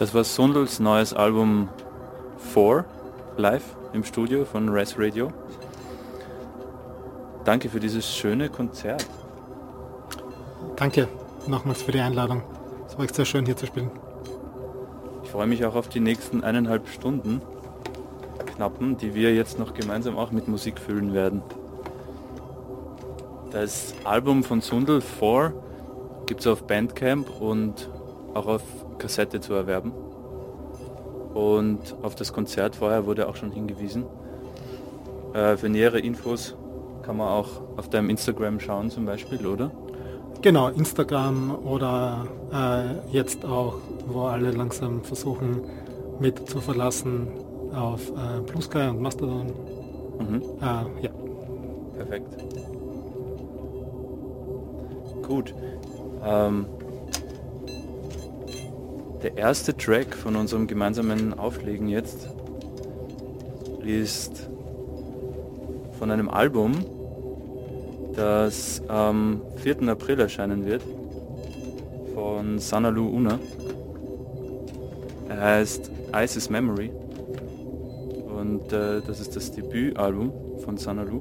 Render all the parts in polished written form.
Das war Sundels neues Album 4 live im Studio von Res Radio. Danke für dieses schöne Konzert. Danke nochmals für die Einladung. Es war echt sehr schön hier zu spielen. Ich freue mich auch auf die nächsten 1,5 Stunden knappen, die wir jetzt noch gemeinsam auch mit Musik füllen werden. Das Album von Sundel 4 gibt es auf Bandcamp und auch auf Kassette zu erwerben. Und auf das Konzert vorher wurde auch schon hingewiesen. Für nähere Infos kann man auch auf deinem Instagram schauen zum Beispiel, oder? Genau, Instagram oder jetzt auch, wo alle langsam versuchen mit zu verlassen, auf Blue Sky und Mastodon. Ja. Perfekt. Gut. Der erste Track von unserem gemeinsamen Auflegen jetzt ist von einem Album, das am 4. April erscheinen wird, von Sanaloo Una. Er heißt Ice's Memory und das ist das Debütalbum von Sanaloo.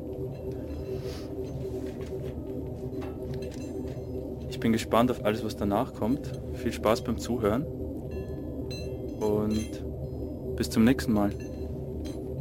Ich bin gespannt auf alles, was danach kommt. Viel Spaß beim Zuhören und bis zum nächsten Mal.